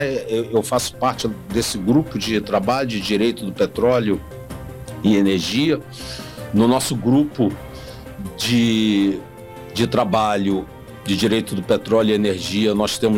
Eu faço parte desse grupo de trabalho de direito do petróleo e energia. No nosso grupo de trabalho de direito do petróleo e energia, nós temos